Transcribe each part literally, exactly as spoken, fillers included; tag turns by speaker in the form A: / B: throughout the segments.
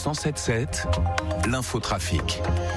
A: cent sept sept, l'infotrafic.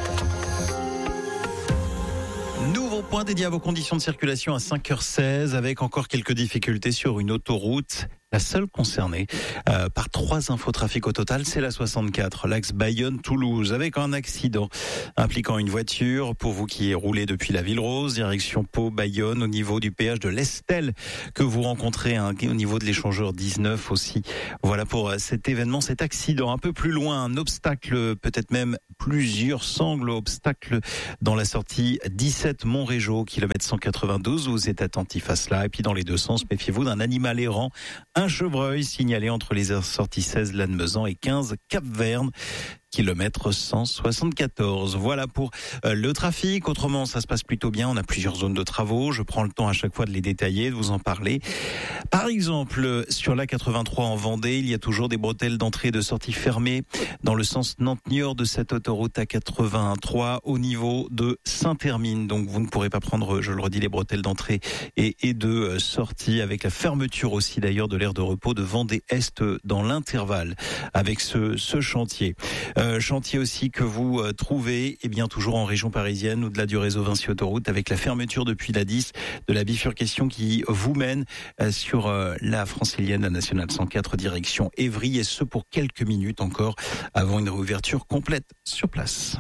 B: Nouveau point dédié à vos conditions de circulation à cinq heures seize avec encore quelques difficultés sur une autoroute. La seule concernée euh, par trois infotrafics au total, c'est la soixante-quatre, l'axe Bayonne-Toulouse, avec un accident impliquant une voiture. Pour vous qui roulez depuis la Ville Rose, direction Pau-Bayonne, au niveau du péage de l'Estel, que vous rencontrez hein, au niveau de l'échangeur dix-neuf aussi. Voilà pour cet événement, cet accident. Un peu plus loin, un obstacle, peut-être même plusieurs sangles obstacles dans la sortie dix-sept Montrégeau, kilomètre cent quatre-vingt-douze. Vous êtes attentif à cela. Et puis dans les deux sens, méfiez-vous d'un animal errant. Un chevreuil signalé entre les sorties seize Lannemezan et quinze Cap-Verne, kilomètre cent soixante-quatorze. Voilà pour euh, le trafic. Autrement, ça se passe plutôt bien. On a plusieurs zones de travaux. Je prends le temps à chaque fois de les détailler, de vous en parler. Par exemple, sur l'A quatre-vingt-trois en Vendée, il y a toujours des bretelles d'entrée et de sortie fermées dans le sens Nantes-Niort de cette autoroute A quatre-vingt-trois au niveau de Saint-Hermine. Donc, vous ne pourrez pas prendre, je le redis, les bretelles d'entrée et, et de sortie, avec la fermeture aussi d'ailleurs de l'aire de repos de Vendée-Est dans l'intervalle avec ce, ce chantier. Euh, chantier aussi que vous euh, trouvez eh bien toujours en région parisienne, au-delà du réseau Vinci Autoroute, avec la fermeture depuis la dix de la bifurcation qui vous mène euh, sur euh, la francilienne, la nationale cent quatre, direction Évry, et ce pour quelques minutes encore avant une réouverture complète sur place.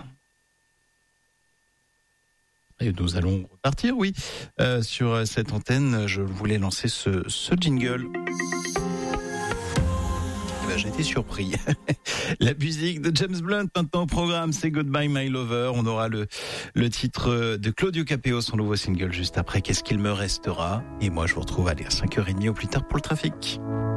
B: Et nous allons repartir, oui, euh, sur cette antenne. Je voulais lancer ce, ce jingle. J'ai été surpris. La musique de James Blunt maintenant au programme, c'est Goodbye My Lover. On aura le, le titre de Claudio Capéo, son nouveau single juste après. Qu'est-ce qu'il me restera? Et moi, je vous retrouve allez, à cinq heures trente au plus tard pour le trafic.